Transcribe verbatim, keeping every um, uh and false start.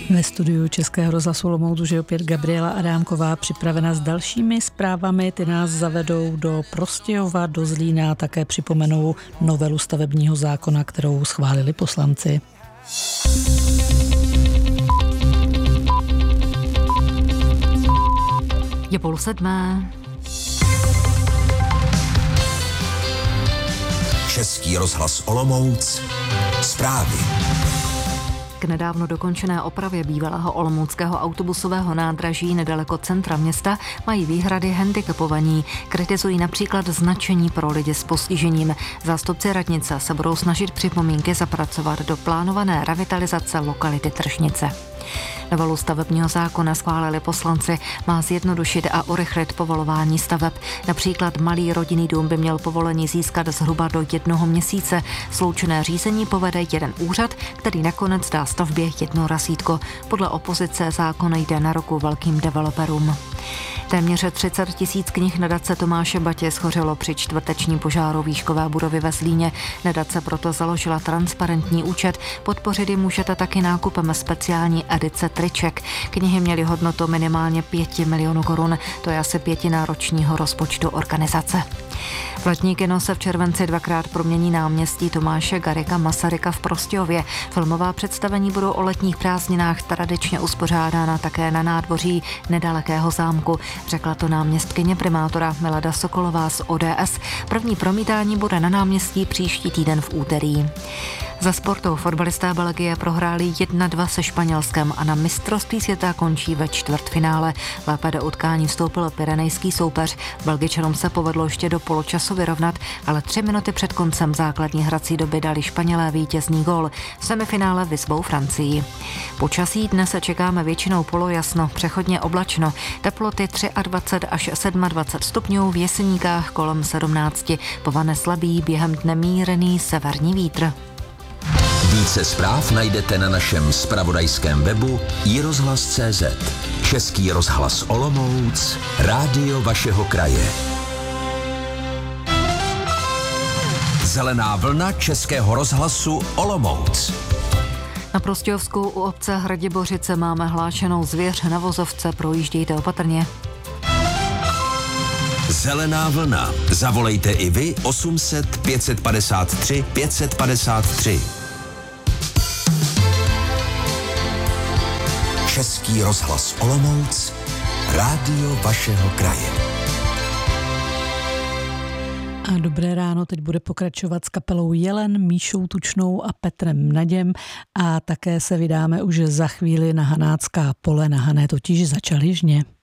Ve studiu Českého rozhlasu Olomouc už je opět Gabriela Adámková připravena s dalšími zprávami. Ty nás zavedou do Prostějova, do Zlína, také připomenou novelu stavebního zákona, kterou schválili poslanci. Je půl sedmé. Český rozhlas Olomouc. Zprávy. K nedávno dokončené opravě bývalého olomouckého autobusového nádraží nedaleko centra města mají výhrady handicapovaní. Kritizují například značení pro lidi s postižením. Zástupci radnice se budou snažit připomínky zapracovat do plánované revitalizace lokality Tržnice. Novelu stavebního zákona schválili poslanci, má zjednodušit a urychlit povolování staveb. Například malý rodinný dům by měl povolení získat zhruba do jednoho měsíce. Sloučené řízení povede jeden úřad, který nakonec dá stavbě jedno razítko. Podle opozice zákon jde na ruku velkým developerům. Téměř třicet tisíc knih nadace Tomáše Batě schořelo při čtvrtečním požáru výškové budovy ve Zlíně. Nadace proto založila transparentní účet. Podpořit ji můžete taky nákupem speciální edice triček. Knihy měly hodnotu minimálně pěti milionů korun. To je asi pětina ročního rozpočtu organizace. V letní kino se v červenci dvakrát promění náměstí Tomáše Garrigua Masaryka v Prostějově. Filmová představení budou o letních prázdninách tradičně uspořádána také na nádvoří nedalekého zámku, řekla to náměstkyně primátora Milada Sokolová z O D S. První promítání bude na náměstí příští týden v úterý. Za sportou fotbalisté Belgie prohráli jedna dva se Španělskem a na mistrovství světa končí ve čtvrtfinále. Lépe do utkání vstoupil pyrenejský soupeř. Belgičanům se povedlo ještě do poločasu vyrovnat, ale tři minuty před koncem základní hrací doby dali Španělé vítězný gól. V semifinále vyzvou Francii. Počasí dnes se čekáme většinou polojasno, přechodně oblačno. Teploty dvacet tři až dvacet sedm stupňů, v Jeseníkách kolem sedmnáct. Povane slabý, během dne mírný severní vítr. Více zpráv najdete na našem zpravodajském webu i rozhlas tečka cé zet. Český rozhlas Olomouc, rádio vašeho kraje. Zelená vlna Českého rozhlasu Olomouc. Na Prostějovsku u obce Hradibořice máme hlášenou zvěř na vozovce, projíždějte opatrně. Zelená vlna. Zavolejte i vy osm set pět padesát tři pět padesát tři. Český rozhlas Olomouc, rádio vašeho kraje. A dobré ráno teď bude pokračovat s kapelou Jelen, Míšou Tučnou a Petrem Naděm a také se vydáme už za chvíli na Hanácká pole. Na Hané totiž začaly žně.